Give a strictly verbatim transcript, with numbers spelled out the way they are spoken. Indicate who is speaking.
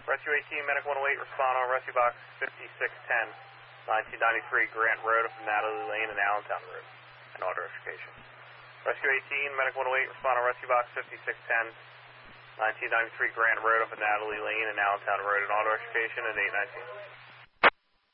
Speaker 1: Rescue eighteen, Medic one oh eight, respond on Rescue Box fifty-six ten, nineteen ninety-three Grant Road up from Natalie Lane and Allentown Road, and auto notification. Rescue eighteen, Medic one oh eight, respond on Rescue Box fifty-six ten, nineteen ninety-three Grant Road up at Natalie Lane and Allentown Road, and auto notification at eight nineteen.